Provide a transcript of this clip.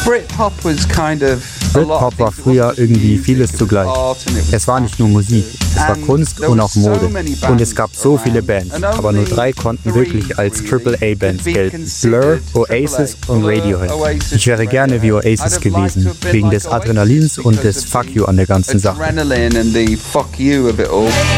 Britpop war früher irgendwie vieles zugleich. Es war nicht nur Musik, es war Kunst und auch Mode. Und es gab so viele Bands, aber nur 3 konnten wirklich als AAA-Bands gelten. Blur, Oasis und Radiohead. Ich wäre gerne wie Oasis gewesen, wegen des Adrenalins und des Fuck you an der ganzen Sache.